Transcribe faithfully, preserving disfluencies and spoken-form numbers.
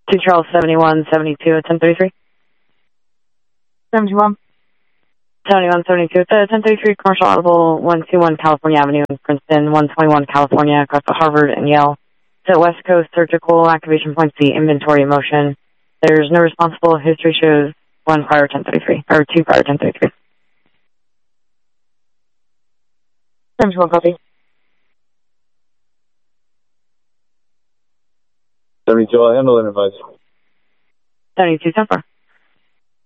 two Charles seventy-one seventy-two at ten thirty-three. seventy-one. seventy-one seventy-two at ten thirty-three, Commercial Audible, one twenty-one California Avenue in Princeton, one twenty-one California, across the Harvard and Yale. At West Coast Surgical Activation Points, the inventory motion. There's no responsible. History shows one prior ten thirty-three, or two prior ten thirty-three. seventy-one copy. seventy-two, I'll handle it, advise. seventy-two, ten four.